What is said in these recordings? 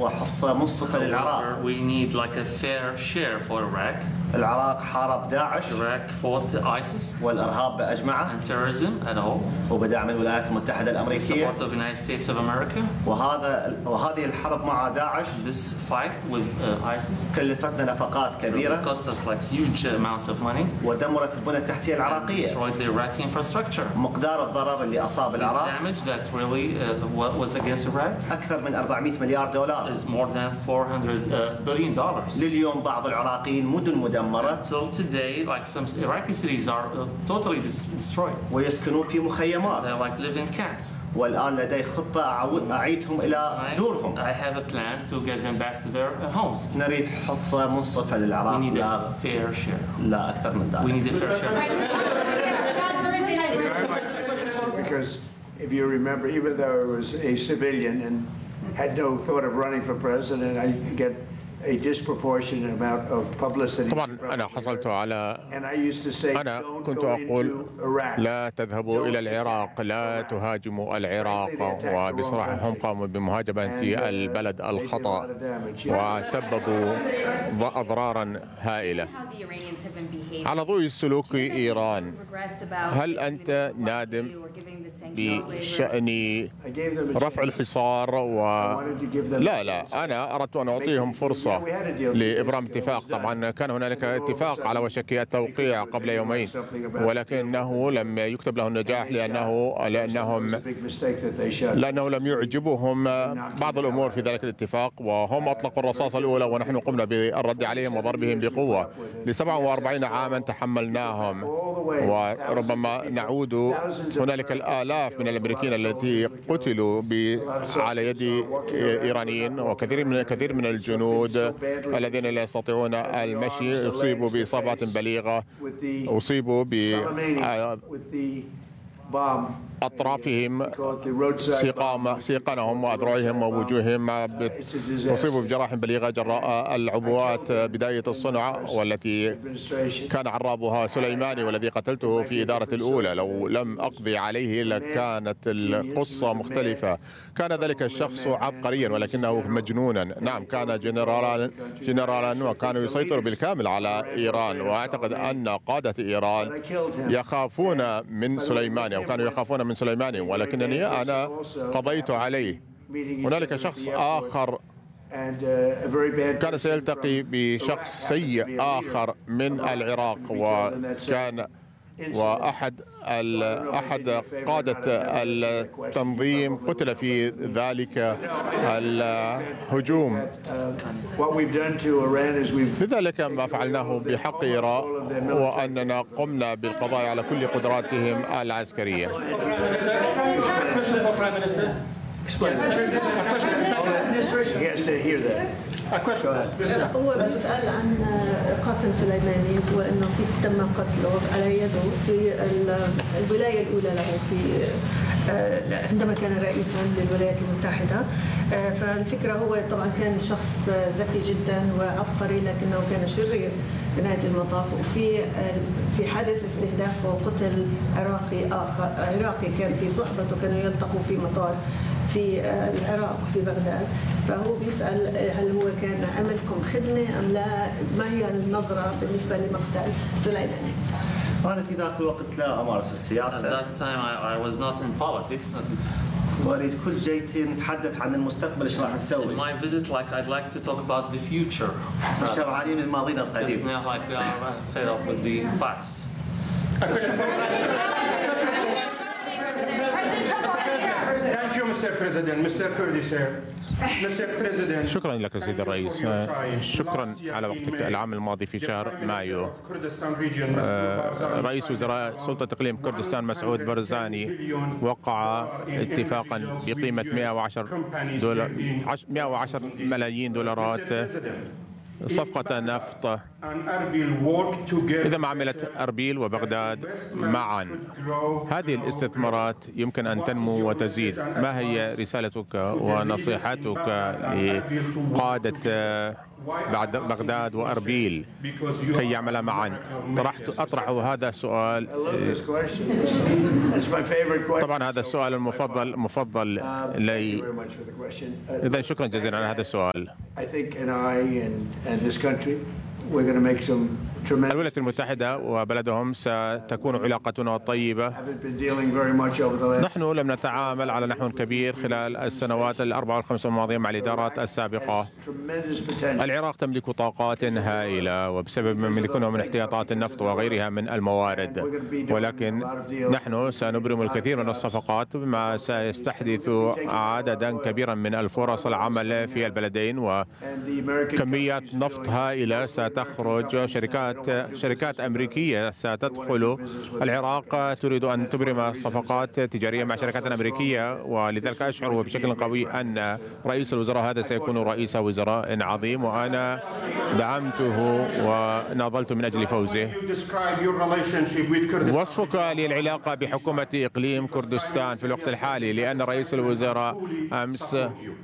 وحصة منصفة للعراق. We need like a fair share for Iraq. العراق حارب داعش Iraq fought ISIS والإرهاب بأجمعه and terrorism at all. وبدعم الولايات المتحدة الأمريكية. Support of the United States of America. وهذه الحرب مع داعش This fight with ISIS كلفتنا نفقات كبيرة. cost us like huge amounts of money. ودمرت البنى التحتية العراقية. Destroyed the Iraqi infrastructure. مقدار الضرر اللي أصاب العراق damage that really was against Iraq أكثر من 400 مليار دولار. is more than $400 billion. لليوم بعض العراقيين مدن مدمرة. Till today, like some Iraqi cities are totally destroyed. ويسكنون في مخيمات. They like live in camps. والآن لدي خطة أعيدهم إلى دورهم. I have a plan to get them back to their homes. نريد حصة منصفة للعراق. We need a fair share. لا أكثر من We ذلك. need a fair share. Because if you remember, even though I was a civilian and had no thought of running for president, I get a disproportionate amount of publicity. طبعا أنا حصلت على And I used to say, أنا don't كنت go أقول into Iraq. لا تذهبوا إلى العراق، لا تهاجموا العراق، وبصراحة هم قاموا بمهاجمة البلد الخطأ وسببوا أضرارا هائلة. على ضوء سلوك إيران، هل أنت نادم بشأن رفع الحصار لا أنا أردت أن أعطيهم فرصة لإبرام اتفاق. طبعا كان هنالك اتفاق على وشك التوقيع قبل يومين، ولكنه لم يكتب له النجاح لأنه لم يعجبهم بعض الأمور في ذلك الاتفاق، وهم أطلقوا الرصاصة الأولى ونحن قمنا بالرد عليهم وضربهم بقوة. ل47 عاما تحملناهم، وربما نعود. هنالك الآلاف من الأمريكيين التي قتلوا على يد إيرانيين، وكثير من الجنود الذين لا يستطيعون المشي أصيبوا بإصابات بليغة، أصيبوا أطرافهم سيقانهم وأذرعهم ووجوههم، أصيبوا بجراح بليغة جراء العبوات بداية الصنع، والتي كان عرابها سليماني والذي قتلته في إدارة الأولى. لو لم أقضي عليه لكانت القصة مختلفة. كان ذلك الشخص عبقريا ولكنه مجنونا. نعم، كان جنرالا وكان يسيطر بالكامل على إيران، وأعتقد أن قادة إيران يخافون من سليماني أو كانوا يخافون من سليماني، ولكنني أنا قضيت عليه. هنالك شخص آخر كان سيلتقي بشخص سيء آخر من العراق، وأحد قادة التنظيم قتل في ذلك الهجوم. لذلك ما فعلناه بحق إيران وأننا قمنا بالقضاء على كل قدراتهم العسكرية. هو بيسأل عن قاسم سليماني وأنه كيف تم قتله على يده في الولاية الأولى له في عندما كان رئيسا للولايات المتحدة. فالفكرة هو طبعا كان شخص ذكي جدا وعبقري، لكنه كان شرير بنهاية المطاف. وفي حادث استهداف وقتل عراقي كان في صحبته، كانوا يلتقوا في مطار في العراق في بغداد. فهو بيسأل هل هو كان عملكم خدمة أم لا؟ ما هي النظرة بالنسبة لمقتل سليماني؟ أنا في ذاك الوقت لا أمارس السياسة. At that time I was not in politics. وليد كل جيتي نتحدث عن المستقبل، ايش راح نسوي. In my visit, I'd like to talk about the future. شبعانين من ماضينا القديم. Because now we are fed up with the past. Thank you, Mr. President. Mr. Kurdish here. شكرا لك سيد الرئيس، شكرا على وقتك. العام الماضي في شهر مايو رئيس وزراء سلطة إقليم كردستان مسعود برزاني وقع اتفاقا بقيمة 110 ملايين دولارات، صفقة نفط and Erbil work together. إذا ما عملت أربيل وبغداد معا هذه الاستثمارات يمكن أن تنمو وتزيد. ما هي رسالتك ونصيحتك لقادة بغداد وأربيل كي يعملا معا؟ أطرح هذا السؤال. طبعا هذا السؤال المفضل لي. إذا شكرا جزيلا على هذا السؤال. الولايات المتحدة وبلدهم ستكون علاقتنا طيبة. نحن لم نتعامل على نحو كبير خلال السنوات الأربع والخمس الماضية مع الإدارات السابقة. العراق تملك طاقات هائلة وبسبب ما يملكونه من احتياطات النفط وغيرها من الموارد، ولكن نحن سنبرم الكثير من الصفقات بما سيستحدث عددا كبيرا من الفرص العمل في البلدين، وكميات نفط هائلة ستخرج. شركات أمريكية ستدخل العراق تريد أن تبرم صفقات تجارية مع شركات أمريكية، ولذلك أشعر بشكل قوي أن رئيس الوزراء هذا سيكون رئيس وزراء عظيم، وأنا دعمته وناضلت من أجل فوزه. وصفك للعلاقة بحكومة إقليم كردستان في الوقت الحالي، لأن رئيس الوزراء أمس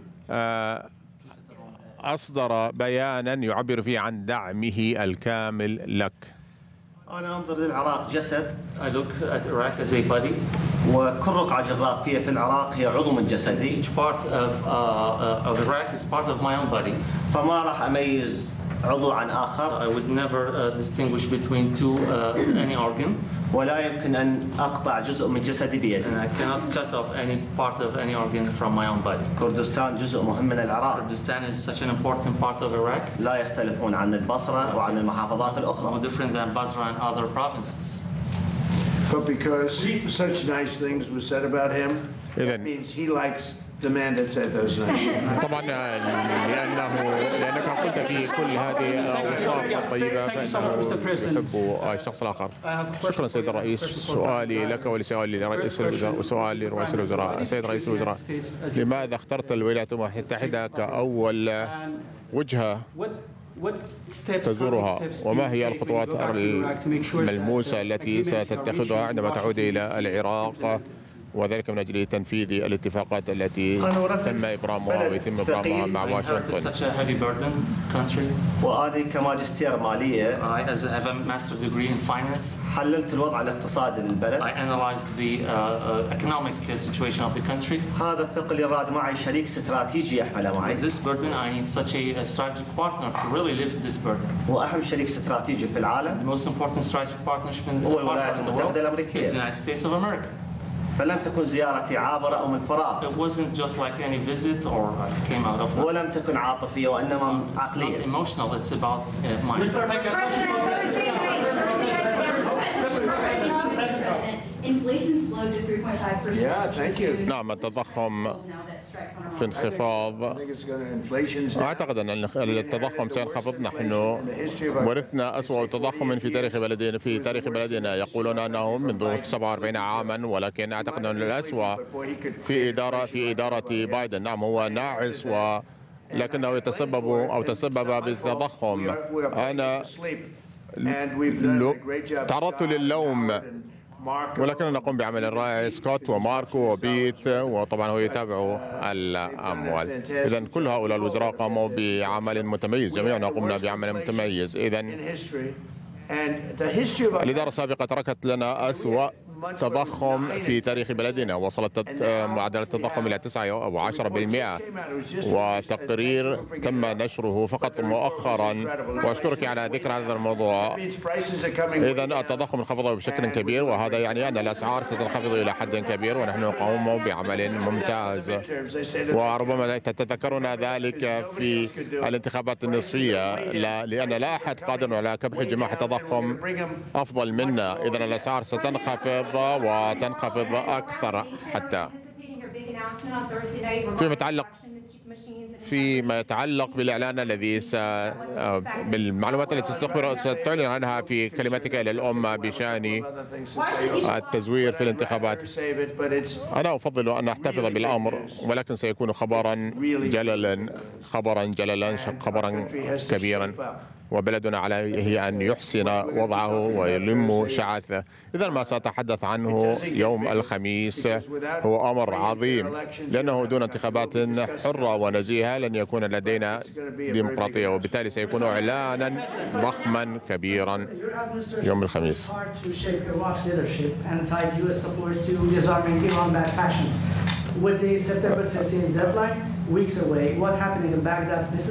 أصدر بيانا يعبر فيه عن دعمه الكامل لك. أنا أنظر للعراق جسد. I look at Iraq as a body. وكل رقعة جغرافية في العراق هي عضو من جسدي. Each part of Iraq is part of my own body. فما راح أميز عضو عن آخر. I would never distinguish between any organ. ولا يمكن أن أقطع جزء من جسدي بيدي. And I cannot cut off any part of any organ from my own body. كردستان جزء مهم من العراق. Kurdistan is such an important part of Iraq. لا يختلفون عن البصرة وعن المحافظات الأخرى. No different than Basra and other provinces. But because such nice things were said about him, that means he likes the man that said those nice things. طبعا لأنك قلت في كل هذه الأوصاف الطيبة فإنه يحب الشخص الآخر. شكرا سيد الرئيس. سؤالي لك ولسؤالي لرئيس الوزراء وسؤالي لرئيس الوزراء. سيد رئيس الوزراء، لماذا اخترت الولايات المتحدة كأول وجهة تزورها، وما هي الخطوات الملموسة التي ستتخذها عندما تعود إلى العراق، وذلك من أجل تنفيذ الاتفاقات التي تم إبرامها ويتم إبرامها مع واشنطن؟ وأنا كماجستير مالية I have a master's degree in finance. حللت الوضع الاقتصادي للبلد. I analyzed the economic situation of the country. هذا الثقل يراد معي شريك استراتيجي يحمله معي. With this burden, I need such a strategic partner to really lift this burden. وأهم شريك استراتيجي في العالم The most important strategic partnership in هو الولايات المتحدة الأمريكية. is the United States of America. فلم تكن زيارتي عابرة أو من فراغ. It wasn't just like any visit or I came out of. ولم تكن عاطفية وإنما عقلية. It's not emotional. It's about mind. Inflation slowed to 3.5%. Yeah, thank you. نعم، التضخم في انخفاض. أعتقد أن التضخم سينخفض. نحن ورثنا أسوأ تضخم في تاريخ بلدنا. يقولون أنه منذ 47 عاما، ولكن أعتقد أن الأسوأ في إدارة بايدن. نعم، هو ناعس لكنه تسبب بالتضخم. أنا تعرضت للوم، ولكننا نقوم بعمل رائع. سكوت وماركو وبيت، وطبعا هو يتابع الأموال. إذن كل هؤلاء الوزراء قاموا بعمل متميز، جميعنا قمنا بعمل متميز. إذن الإدارة السابقة تركت لنا أسوأ تضخم في تاريخ بلدنا. وصلت معدل التضخم إلى 9 أو 10%، وتقرير تم نشره فقط مؤخرا، وأشكرك على ذكر هذا الموضوع. إذن التضخم انخفض بشكل كبير، وهذا يعني أن الأسعار ستنخفض إلى حد كبير، ونحن نقوم بعمل ممتاز. وربما تتذكرون ذلك في الانتخابات النصفية، لأن لا أحد قادر على كبح جماح التضخم أفضل منا. إذن الأسعار ستنخفض وتنخفض أكثر. حتى فيما يتعلق بالإعلان الذي بالمعلومات التي ستعلن عنها في كلمتك إلى الأمة بشأن التزوير في الانتخابات، أنا أفضل أن أحتفظ بالأمر، ولكن سيكون خبرا جللا كبيرا. وبلدنا عليه أن يحسن وضعه ويلم شعثه. إذا ما سأتحدث عنه يوم الخميس هو أمر عظيم، لأنه دون انتخابات حرة ونزيهة لن يكون لدينا ديمقراطية، وبالتالي سيكون إعلانا ضخما كبيرا يوم الخميس. With the September 13th deadline weeks away, what happened in Baghdad?